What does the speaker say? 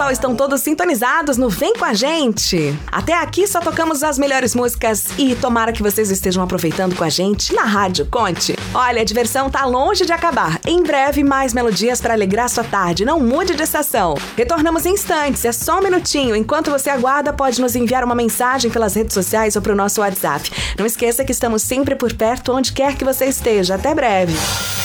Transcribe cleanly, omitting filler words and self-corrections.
pessoal estão todos sintonizados no Vem Com a Gente. Até aqui só tocamos as melhores músicas e tomara que vocês estejam aproveitando com a gente na Rádio Conte. Olha, a diversão tá longe de acabar. Em breve, mais melodias para alegrar sua tarde. Não mude de estação. Retornamos em instantes, é só um minutinho. Enquanto você aguarda, pode nos enviar uma mensagem pelas redes sociais ou pro nosso WhatsApp. Não esqueça que estamos sempre por perto, onde quer que você esteja. Até breve.